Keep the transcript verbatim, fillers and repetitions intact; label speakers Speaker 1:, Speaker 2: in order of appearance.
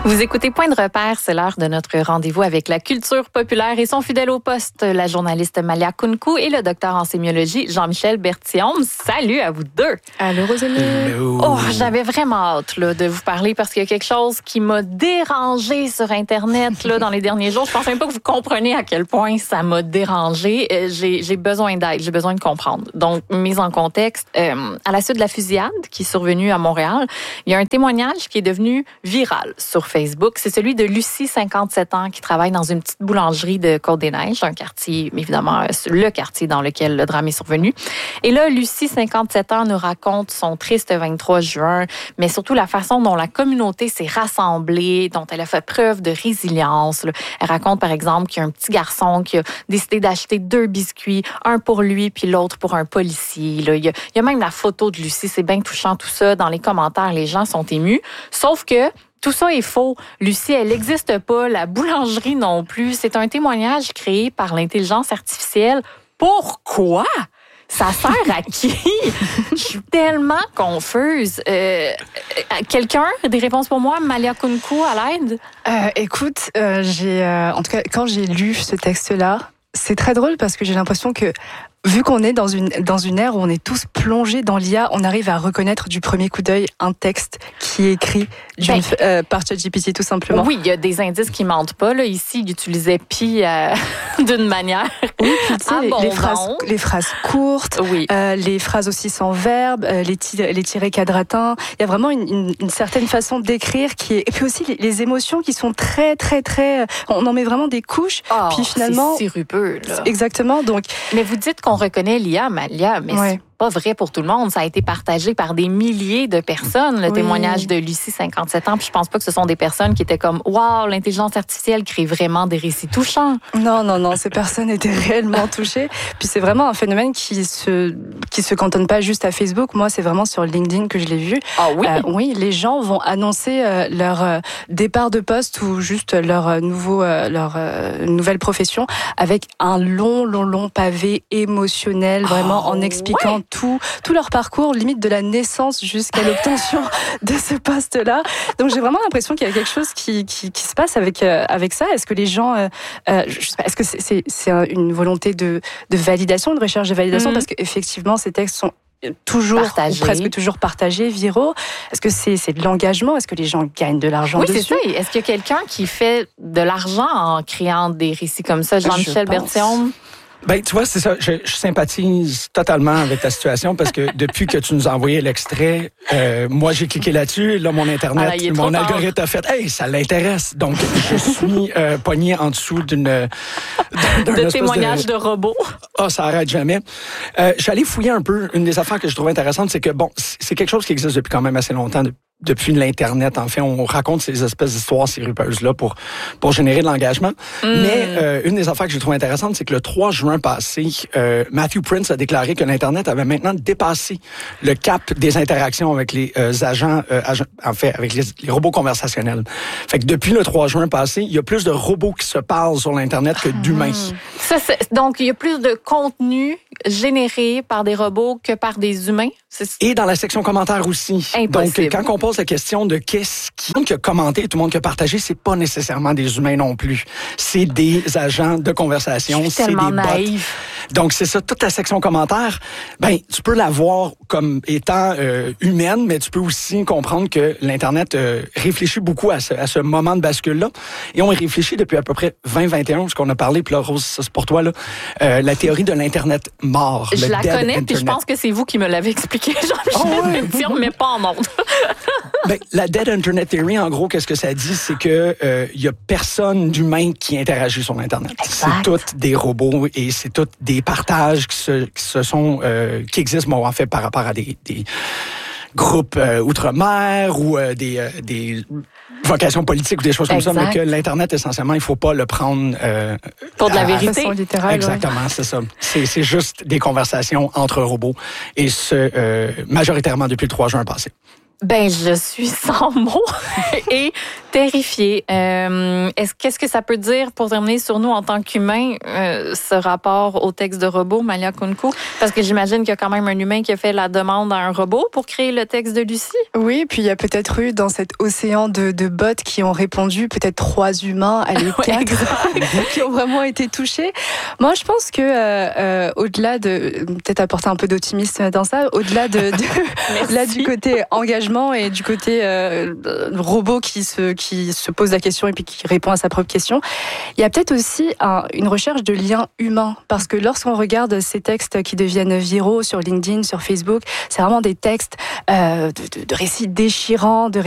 Speaker 1: Vous écoutez Point de repère, c'est l'heure de notre rendez-vous avec la culture populaire et son fidèle au poste, la journaliste Malia Kounkou et le docteur en sémiologie Jean-Michel Berthiaume. Salut à vous deux.
Speaker 2: Allô, Rosalie.
Speaker 3: Hello.
Speaker 1: Oh, j'avais vraiment hâte là, de vous parler parce qu'il y a quelque chose qui m'a dérangé sur Internet là, dans les derniers jours. Je pense même pas que vous compreniez à quel point ça m'a dérangé. J'ai, j'ai besoin d'aide, j'ai besoin de comprendre. Donc, mise en contexte, euh, à la suite de la fusillade qui est survenue à Montréal, il y a un témoignage qui est devenu viral sur Facebook. C'est celui de Lucie, cinquante-sept ans, qui travaille dans une petite boulangerie de Côte-des-Neiges, un quartier, évidemment, le quartier dans lequel le drame est survenu. Et là, Lucie, cinquante-sept ans, nous raconte son triste vingt-trois juin, mais surtout la façon dont la communauté s'est rassemblée, dont elle a fait preuve de résilience. Elle raconte, par exemple, qu'il y a un petit garçon qui a décidé d'acheter deux biscuits, un pour lui puis l'autre pour un policier. Il y a, il y a même la photo de Lucie, c'est bien touchant tout ça. Dans les commentaires, les gens sont émus. Sauf que tout ça est faux. Lucie, elle n'existe pas. La boulangerie non plus. C'est un témoignage créé par l'intelligence artificielle. Pourquoi? Ça sert à qui? Je suis tellement confuse. Euh, quelqu'un, des réponses pour moi? Malia Kounkou, à l'aide?
Speaker 2: Euh, écoute, euh, j'ai, euh, en tout cas, quand j'ai lu ce texte-là, c'est très drôle parce que j'ai l'impression que, vu qu'on est dans une, dans une ère où on est tous plongés dans l'I A, on arrive à reconnaître du premier coup d'œil un texte qui est écrit d'une, ben, euh, par ChatGPT, tout simplement.
Speaker 1: Oui, il y a des indices qui mentent pas. Là. Ici, il utilisait Pi euh, d'une manière
Speaker 2: oui, puis, tu sais, les, les, phrases,
Speaker 1: bon.
Speaker 2: les phrases courtes,
Speaker 1: oui.
Speaker 2: euh, les phrases aussi sans verbe, euh, les, tir, les tirés quadratins. Il y a vraiment une, une, une certaine façon d'écrire qui est... Et puis aussi, les, les émotions qui sont très, très, très... On en met vraiment des couches.
Speaker 1: Oh,
Speaker 2: puis finalement...
Speaker 1: c'est sirupeux, là.
Speaker 2: Exactement, donc...
Speaker 1: Mais vous dites qu'on reconnaît l'I A, Malia, mais ouais. c'est pas vrai pour tout le monde. Ça a été partagé par des milliers de personnes, le oui. témoignage de Lucie, cinquante-sept ans. Puis je pense pas que ce sont des personnes qui étaient comme « Wow, l'intelligence artificielle crée vraiment des récits touchants. »
Speaker 2: Non, non, non, ces personnes étaient réellement touchées. Puis c'est vraiment un phénomène qui se qui se cantonne pas juste à Facebook. Moi, c'est vraiment sur LinkedIn que je l'ai vu.
Speaker 1: Ah oui?
Speaker 2: Euh, oui, les gens vont annoncer euh, leur euh, départ de poste ou juste leur euh, nouveau euh, leur euh, nouvelle profession avec un long, long, long pavé émotionnel, vraiment oh, en expliquant ouais. tout, tout leur parcours, limite de la naissance jusqu'à l'obtention de ce poste-là. Donc j'ai vraiment l'impression qu'il y a quelque chose qui qui, qui se passe avec euh, avec ça. Est-ce que les gens, euh, euh, je sais pas, est-ce que c'est, c'est c'est une volonté de de validation, de recherche de validation, mm-hmm. parce qu'effectivement ces textes sont toujours, ou presque toujours partagés, viraux. Est-ce que c'est, c'est de l'engagement? Est-ce que les gens gagnent de l'argent
Speaker 1: oui,
Speaker 2: dessus?
Speaker 1: Oui, c'est ça. Est-ce qu'il y a quelqu'un qui fait de l'argent en créant des récits comme ça? Jean-Michel Berthiaume?
Speaker 3: Ben, tu vois, c'est ça. Je, je sympathise totalement avec ta situation parce que depuis que tu nous as envoyé l'extrait, euh, moi, j'ai cliqué là-dessus. Là, mon Internet, ah, mon algorithme a fait « Hey, ça l'intéresse! » Donc, je suis euh, pogné en dessous d'une... D'un, d'un
Speaker 1: de témoignage de, de robot.
Speaker 3: Ah, oh, ça arrête jamais. Euh, je suis allé fouiller un peu. Une des affaires que je trouve intéressante, c'est que, bon, c'est quelque chose qui existe depuis quand même assez longtemps, depuis l'Internet, en fait, on raconte ces espèces d'histoires sirupeuses-là pour, pour générer de l'engagement. Mm. Mais euh, une des affaires que je trouve intéressante, c'est que le trois juin passé, euh, Matthew Prince a déclaré que l'Internet avait maintenant dépassé le cap des interactions avec les euh, agents, euh, agents, en fait, avec les, les robots conversationnels. Fait que depuis le trois juin passé, il y a plus de robots qui se parlent sur l'Internet que d'humains. Mm.
Speaker 1: Ça, c'est, donc, il y a plus de contenu généré par des robots que par des humains? C'est...
Speaker 3: Et dans la section commentaires aussi.
Speaker 1: Impossible.
Speaker 3: Donc, quand on pose la question de qu'est-ce qui, tout le monde qui a commenté, tout le monde qui a partagé, c'est pas nécessairement des humains non plus. C'est des agents de conversation, c'est des bots.
Speaker 1: Naïf.
Speaker 3: Donc, c'est ça, toute la section commentaires, ben, tu peux la voir comme étant euh, humaine, mais tu peux aussi comprendre que l'Internet euh, réfléchit beaucoup à ce, à ce moment de bascule-là. Et on y réfléchit depuis à peu près vingt vingt et un, ce qu'on a parlé, puis là, Rose, ça c'est pour toi, là, euh, la théorie de l'Internet mort.
Speaker 1: Je la connais,
Speaker 3: Internet.
Speaker 1: Puis je pense que c'est vous qui me l'avez expliqué, Jean-Michel. Oh, ouais. Berthiaume, mais pas en ondes.
Speaker 3: Ben, la Dead Internet Theory, en gros, qu'est-ce que ça dit? C'est que euh, y a personne d'humain qui interagit sur l'Internet.
Speaker 1: Exact.
Speaker 3: C'est tous des robots et c'est tous des partages qui se, qui se sont, euh, qui existent, bon, en fait, par rapport à des, des groupes euh, outre-mer ou euh, des, euh, des vocations politiques ou des choses
Speaker 1: exact.
Speaker 3: Comme ça, mais que l'Internet, essentiellement, il faut pas le prendre... Euh,
Speaker 1: pour de la
Speaker 3: à,
Speaker 1: vérité.
Speaker 2: Littérale,
Speaker 3: exactement,
Speaker 2: ouais.
Speaker 3: c'est ça. C'est, c'est juste des conversations entre robots et ce, euh, majoritairement depuis le trois juin passé.
Speaker 1: Ben, je suis sans mots et terrifiée. Euh, est-ce, qu'est-ce que ça peut dire pour terminer sur nous en tant qu'humains, euh, ce rapport au texte de robot, Malia Kounkou? Parce que j'imagine qu'il y a quand même un humain qui a fait la demande à un robot pour créer le texte de Lucie.
Speaker 2: Oui, puis il y a peut-être eu dans cet océan de, de bots qui ont répondu, peut-être trois humains, allez, quatre, qui ont vraiment été touchés. Moi, je pense que euh, euh, au-delà de, peut-être apporter un peu d'optimisme dans ça, au-delà de, de là du côté engagement et du côté euh, robot qui se, qui se pose la question et puis qui répond à sa propre question, il y a peut-être aussi un, une recherche de liens humains. Parce que lorsqu'on regarde ces textes qui deviennent viraux sur LinkedIn, sur Facebook, c'est vraiment des textes euh, de, de, de récits déchirants, de